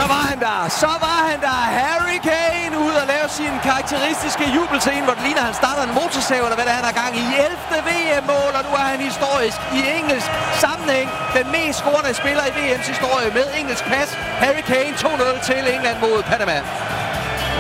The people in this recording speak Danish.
Så var han der. Harry Kane ud og lave sin karakteristiske jubelscene, hvor det ligner, han starter en motorsav, eller hvad det er, han har gang i 11. VM-mål, og nu er han historisk i engelsk sammenhæng. Den mest scorende spiller i VM's historie med engelsk pas. Harry Kane 2-0 til England mod Panama.